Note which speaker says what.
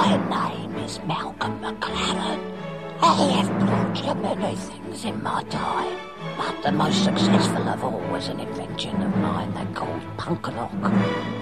Speaker 1: My name is Malcolm McLaren. I have brought many things in my time, but the most successful of all was an invention of mine they called Punkalock.